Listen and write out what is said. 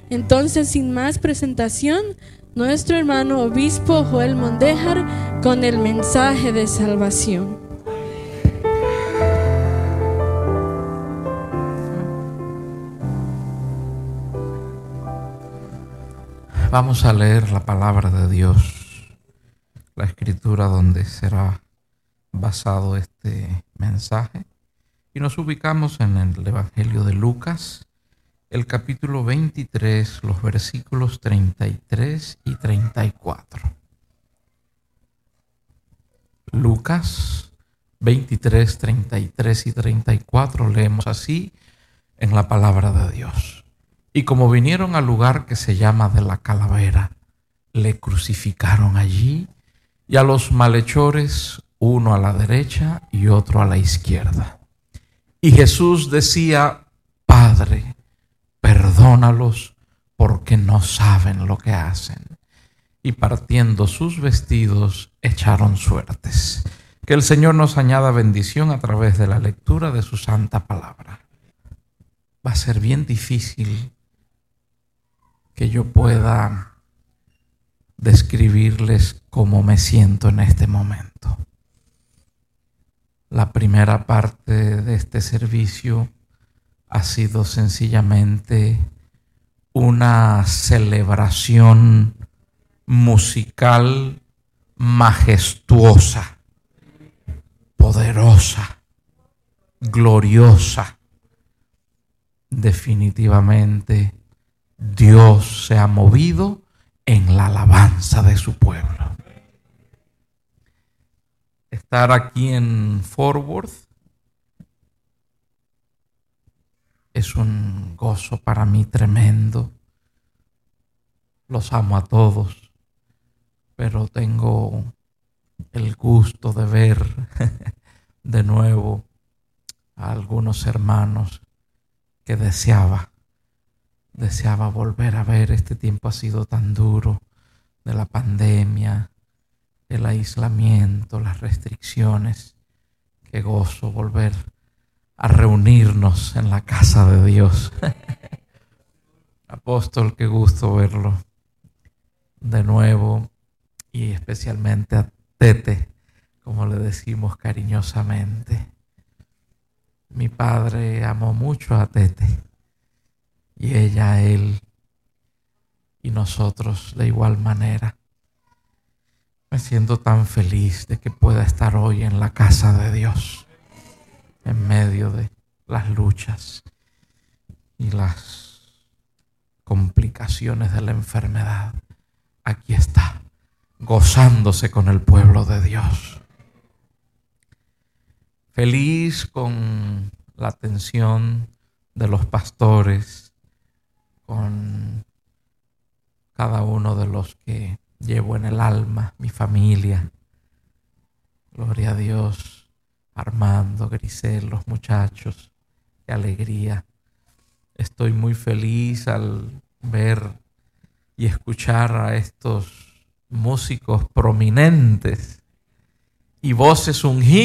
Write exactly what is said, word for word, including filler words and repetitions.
Entonces, sin más presentación, nuestro hermano obispo Joel Mondéjar con el mensaje de salvación. Vamos a leer la palabra de Dios, la escritura donde será basado este mensaje, y nos ubicamos en el Evangelio de Lucas, el capítulo veintitrés, los versículos treinta y tres y treinta y cuatro. Lucas veintitrés, treinta y tres y treinta y cuatro, leemos así en la palabra de Dios. Y como vinieron al lugar que se llama de la Calavera, le crucificaron allí, y a los malhechores, uno a la derecha y otro a la izquierda. Y Jesús decía: Padre, perdónalos, porque no saben lo que hacen. Y partiendo sus vestidos, echaron suertes. Que el Señor nos añada bendición a través de la lectura de su santa palabra. Va a ser bien difícil que yo pueda describirles cómo me siento en este momento. La primera parte de este servicio ha sido sencillamente una celebración musical majestuosa, poderosa, gloriosa. Definitivamente Dios se ha movido en la alabanza de su pueblo. Estar aquí en Fort Worth es un gozo para mí tremendo. Los amo a todos, pero tengo el gusto de ver de nuevo a algunos hermanos que deseaba, deseaba volver a ver. Este tiempo ha sido tan duro, de la pandemia, el aislamiento, las restricciones. Qué gozo volver a reunirnos en la casa de Dios. Apóstol, qué gusto verlo de nuevo, y especialmente a Tete, como le decimos cariñosamente. Mi padre amó mucho a Tete, y ella a él, y nosotros de igual manera. Me siento tan feliz de que pueda estar hoy en la casa de Dios, en medio de las luchas y las complicaciones de la enfermedad. Aquí está, gozándose con el pueblo de Dios. Feliz con la atención de los pastores, con cada uno de los que llevo en el alma, mi familia. Gloria a Dios. Armando, Grisel, los muchachos, qué alegría. Estoy muy feliz al ver y escuchar a estos músicos prominentes y voces ungidas